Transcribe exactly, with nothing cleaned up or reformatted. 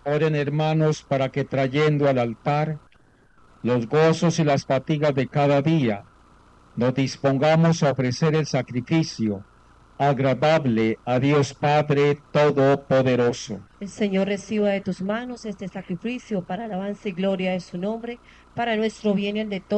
Oren, hermanos, para que trayendo al altar los gozos y las fatigas de cada día, nos dispongamos a ofrecer el sacrificio agradable a Dios Padre Todopoderoso. El Señor reciba de tus manos este sacrificio para alabanza y gloria de su nombre, para nuestro bien y el de todos